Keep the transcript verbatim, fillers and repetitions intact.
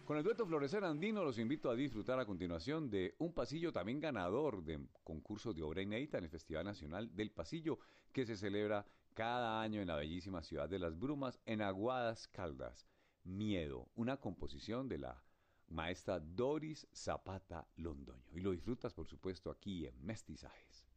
Con el dueto Florecer Andino los invito a disfrutar a continuación de un pasillo también ganador de concursos de obra inédita en el Festival Nacional del Pasillo, que se celebra cada año en la bellísima ciudad de Las Brumas, en Aguadas Caldas. Miedo, una composición de la maestra Doris Zapata Londoño. Y lo disfrutas, por supuesto, aquí en Mestizajes.